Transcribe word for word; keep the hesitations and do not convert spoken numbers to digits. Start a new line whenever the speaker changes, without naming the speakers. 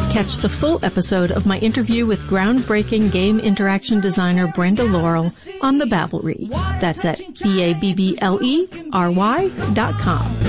Catch the full episode of my interview with groundbreaking game interaction designer Brenda Laurel on the Babblery. That's at B A B B L E R Y dot com.